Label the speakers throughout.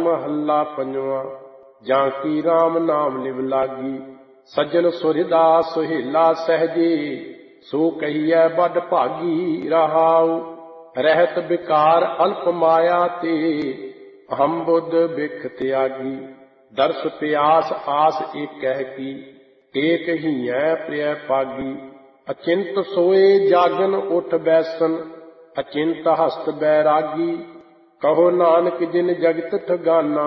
Speaker 1: महला पंजवा। जाकी राम नाम लिव लागी, सज्जन सुरदा सुहेला सहजे। सो कहिए बड़ भागी रहाऊ, रहत विकार अल्प माया ते। हम बुद्ध बिख त्यागी, दर्श प्यास आस एक कह की। टेक हीऐ प्रिय पागी, अचिंत सोए जागन उठ बैसन। अचिंत हस्त बैरागी, कहो नानक जिन जगत ठगाना।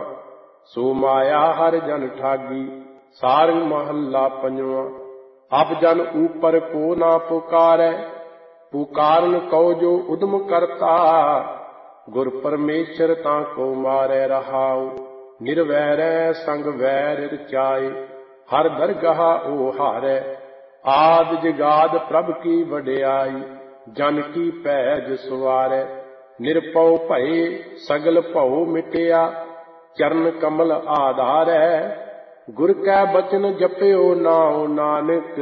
Speaker 1: सो माया हर जन ठागी। सारंग महला पंजवा। अब जन ऊपर को ना पुकारै, पुकारन कहो जो उद्म करता। गुर परमेश्वर ताको मारै रहाऊ, निर्वैरै संग वैर रचाए। हर दरगाह ओ हारै, आद जगाद प्रभ की वड्याई। जन की पैज सवारै, निरपौ भये सगल भौ मिटिया। चरण कमल आधारै, गुर कै बचन जप्यो नाउ नानक।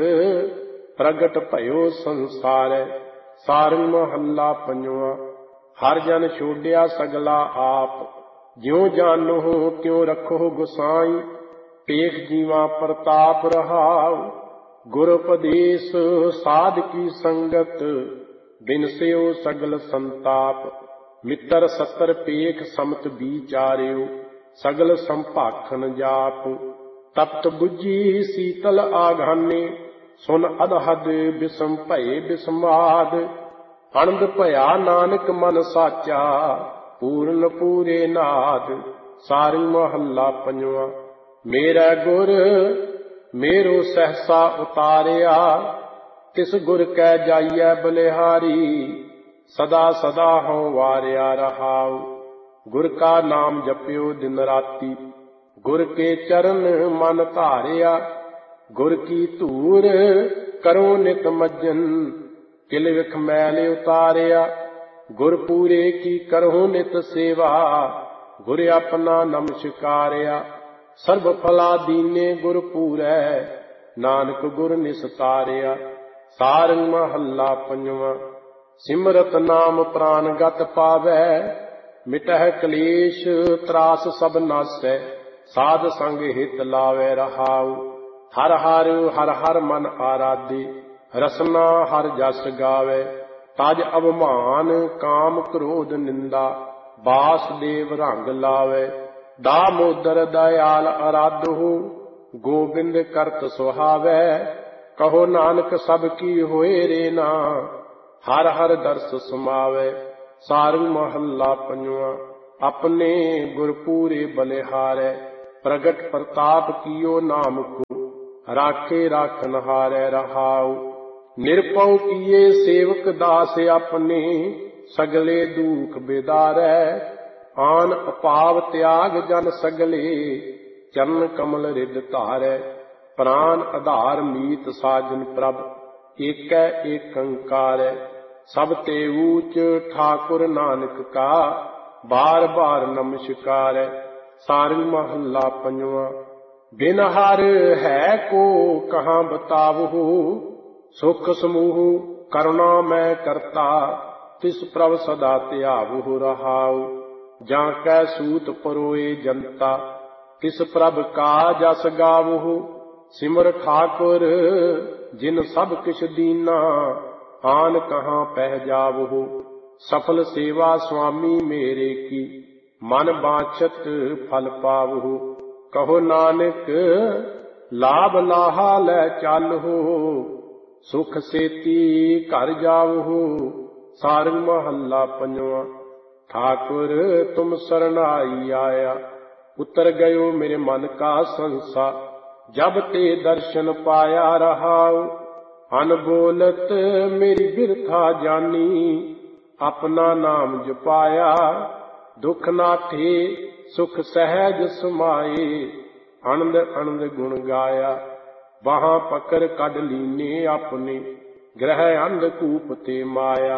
Speaker 1: प्रगट भयो संसारै। सारंग महला पंजवा। हर जन छोड़िया सगला आप, ज्यों जानो त्यों रखो गोसाई। टेक जीवा प्रताप रहाऊ, गुर उपदेश साध की संगत। बिनस्यो सगल संताप, मित्र सत्तर पेख समत विचार्यो। सगल संभाखन जाप, तप्त बुझी शीतल आघाने। सुन अदहद बिसम भये बिस्माद। आनंद भया नानक मन साचा, पूर्ण पूरे नाद। सारंग महला पंजवा। मेरा गुर मेरो सहसा उतारिया, तिस गुर कै जाइए बलिहारी। सदा सदा हों वारिया रहाऊ, गुर का नाम जप्यो दिन राती। गुर के चरण मन धारिया, गुर की धूर करो नित मज्जन। किल विख मैल उतारिया, गुर पूरे की करो नित सेवा। गुर अपना नमस्कारिया, सर्व फला दीने गुर पूरै। नानक गुर निस्तारिया। सारंग महला पंजवा। सिमरत नाम प्राण गत पावै, मिटह कलेश त्रास सब नासै। साध संग हित लावै रहाऊ, हर हर हर हर मन आराधे। रसना हर जस गावै, तज अवमान काम क्रोध निंदा। वासुदेव रंग लावै, दामोदर दयाल आराधो। गोबिंद करत सुहावै, कहो नानक सब की होए रेना। हर हर दर्श समावै। सारंग महला पंजवा। अपने गुर पूरे बलिहारै, प्रगट प्रताप कियो नाम को। राखे राखन हारै रहाऊ, निरपौ किए सेवक दास अपने। सगले दुख बिदारै, आन अपाव त्याग जन सगले। चरण कमल रिद धारै, प्राण आधार मीत साजन प्रभ। एकै एकंकारै, सब ते ऊच ठाकुर नानक का। बार बार नमस्कारै। सारंग महला पंजवा। बिन हर है को कहाँ बतावहु, सुख समूह करुणा मैं करता। तिस प्रभ सदा त्यावहु रहाऊ, जाकै सूत परोए जनता। तिस प्रभ का जस गावहु, सिमर ठाकुर जिन सब किछ दीना। आन कहाँ पह जावहु, सफल सेवा स्वामी मेरे की। मन बांछत फल पावहु, कहो नानक लाभ लाहा लै चालहु। सुख सेती घर जावहु। सारंग महला पंजवा। ठाकुर तुम शरणाई आया, उतर गयो मेरे मन का संसा। जब ते दर्शन पाया रहाऊ, अनबोलत मेरी बिरथा जानी। अपना नाम जपाया, दुख नाठे सुख सहज समाए। आनंद आनंद गुण गाया, बाहां पकड़ कढ लीने अपने। ग्रह अंधकूप ते माया।